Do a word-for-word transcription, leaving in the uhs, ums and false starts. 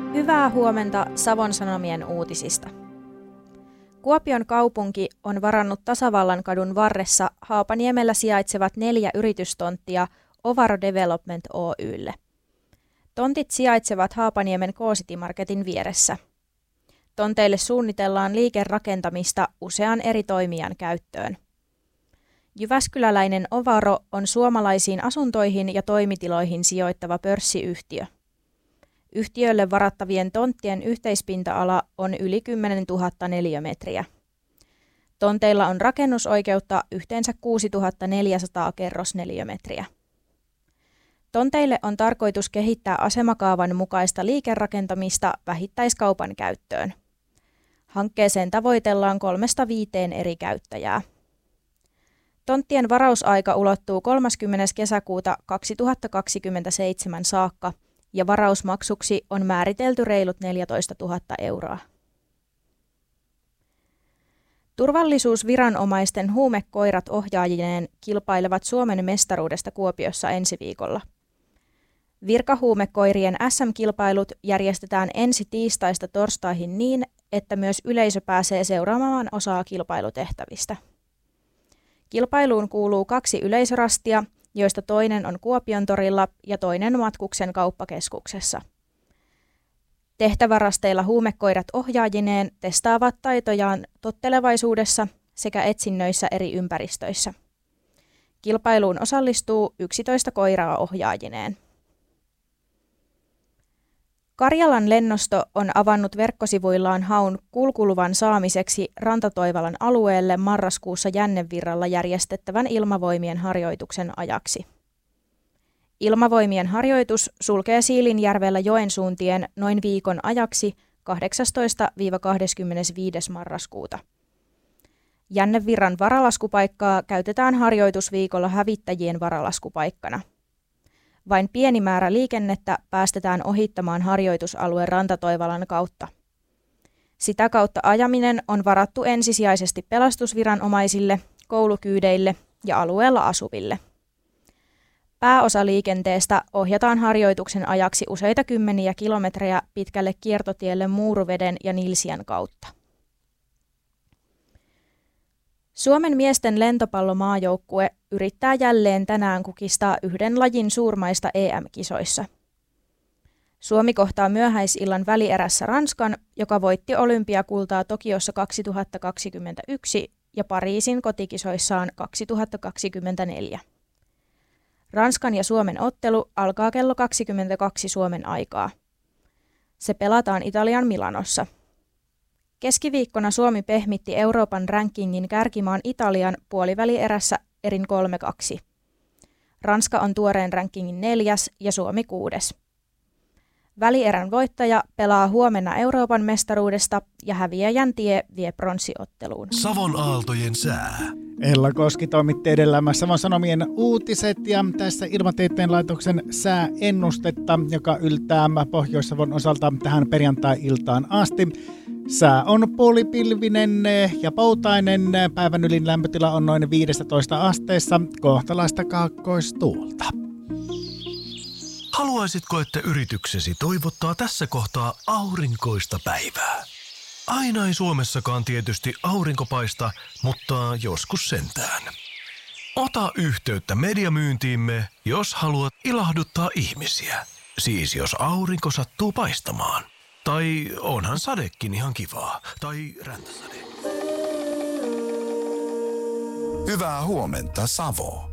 Hyvää huomenta Savon Sanomien uutisista. Kuopion kaupunki on varannut Tasavallan kadun varressa Haapaniemellä sijaitsevat neljä yritystonttia Ovaro Development Oy:lle. Tontit sijaitsevat Haapaniemen K-City Marketin vieressä. Tonteille suunnitellaan liikerakentamista usean eri toimijan käyttöön. Jyväskyläläinen Ovaro on suomalaisiin asuntoihin ja toimitiloihin sijoittava pörssiyhtiö. Yhtiölle varattavien tonttien yhteispinta-ala on yli kymmenen tuhatta neliömetriä. Tonteilla on rakennusoikeutta yhteensä kuusituhatta neljäsataa kerrosneliömetriä. Tonteille on tarkoitus kehittää asemakaavan mukaista liikerakentamista vähittäiskaupan käyttöön. Hankkeeseen tavoitellaan kolmesta viiteen eri käyttäjää. Tonttien varausaika ulottuu kolmaskymmenes kesäkuuta kaksituhattakaksikymmentäseitsemän saakka ja varausmaksuksi on määritelty reilut neljätoistatuhatta euroa. Turvallisuusviranomaisten huumekoirat ohjaajineen kilpailevat Suomen mestaruudesta Kuopiossa ensi viikolla. Virkahuumekoirien äs äm-kilpailut järjestetään ensi tiistaista torstaihin niin, että myös yleisö pääsee seuraamaan osaa kilpailutehtävistä. Kilpailuun kuuluu kaksi yleisörastia, joista toinen on Kuopion torilla ja toinen Matkuksen kauppakeskuksessa. Tehtävärasteilla huumekoirat ohjaajineen testaavat taitojaan tottelevaisuudessa sekä etsinnöissä eri ympäristöissä. Kilpailuun osallistuu yksitoista koiraa ohjaajineen. Karjalan lennosto on avannut verkkosivuillaan haun kulkuluvan saamiseksi Rantatoivalan alueelle marraskuussa Jännevirralla järjestettävän ilmavoimien harjoituksen ajaksi. Ilmavoimien harjoitus sulkee Siilinjärvellä Joensuuntien noin viikon ajaksi kahdeksastoista kahdeskymmenesviides marraskuuta. Jännevirran varalaskupaikkaa käytetään harjoitusviikolla hävittäjien varalaskupaikkana. Vain pieni määrä liikennettä päästetään ohittamaan harjoitusalueen Rantatoivalan kautta. Sitä kautta ajaminen on varattu ensisijaisesti pelastusviranomaisille, koulukyydeille ja alueella asuville. Pääosa liikenteestä ohjataan harjoituksen ajaksi useita kymmeniä kilometrejä pitkälle kiertotielle Muuruveden ja Nilsiän kautta. Suomen miesten lentopallomaajoukkue yrittää jälleen tänään kukistaa yhden lajin suurmaista E M-kisoissa. Suomi kohtaa myöhäisillan välierässä Ranskan, joka voitti olympiakultaa Tokiossa kaksituhattakaksikymmentäyksi ja Pariisin kotikisoissaan kaksituhattakaksikymmentäneljä. Ranskan ja Suomen ottelu alkaa kello kaksikymmentäkaksi Suomen aikaa. Se pelataan Italian Milanossa. Keskiviikkona Suomi pehmitti Euroopan rankingin kärkimaan Italian puolivälierässä erin kolme kaksi. Ranska on tuoreen rankingin neljäs ja Suomi kuudes. Välierän voittaja pelaa huomenna Euroopan mestaruudesta ja häviäjän tie vie pronssiotteluun. Savon aaltojen sää. Ella Koski toimitti edellämä Savon Sanomien uutiset ja tässä Ilmatieteen laitoksen sääennustetta, joka yltää Pohjois-Savon osalta tähän perjantai-iltaan asti. Sää on puolipilvinen ja poutainen. Päivän ylin lämpötila on noin viisitoista asteessa, kohtalaista kaakkoistuulta. Haluaisitko, että yrityksesi toivottaa tässä kohtaa aurinkoista päivää? Aina ei Suomessakaan tietysti aurinko paista, mutta joskus sentään. Ota yhteyttä mediamyyntiimme, jos haluat ilahduttaa ihmisiä. Siis jos aurinko sattuu paistamaan. Tai onhan sadekin ihan kivaa. Tai räntäsade. Hyvää huomenta, Savo.